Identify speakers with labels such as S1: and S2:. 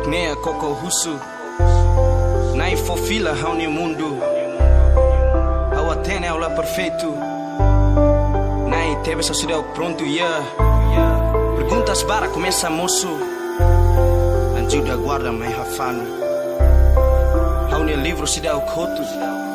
S1: Nea Coco Russo Nai fofila hauni mundo Hau atene aula perfeito Nai teve essa cidade pronto yeah. Perguntas para começa moço Anju da guarda mai hafano Hauni livro cidade coto